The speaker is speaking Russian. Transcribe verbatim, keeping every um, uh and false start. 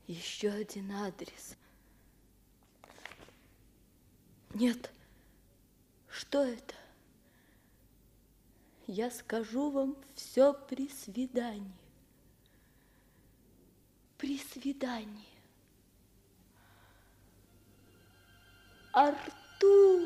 Еще один адрес. Нет, что это? Я скажу вам все при свидании. При свидании. Артур!